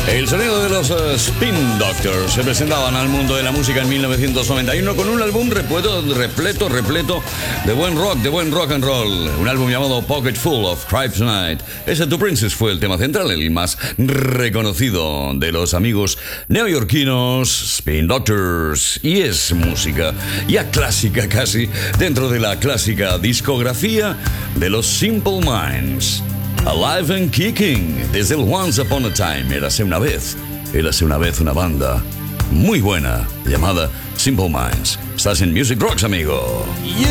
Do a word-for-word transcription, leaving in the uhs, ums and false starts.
El sonido de los uh, Spin Doctors se presentaban al mundo de la música en mil novecientos noventa y uno con un álbum repleto, repleto, repleto de buen rock, de buen rock and roll. Un álbum llamado Pocket Full of Kryptonite. Ese To Princess fue el tema central, el más reconocido de los amigos neoyorquinos Spin Doctors. Y es música ya clásica casi dentro de la clásica discografía de los Simple Minds. Alive and Kicking, desde el Once Upon a Time, érase una vez, érase una vez una banda muy buena, llamada Simple Minds. Estás en Music Rocks, amigo. You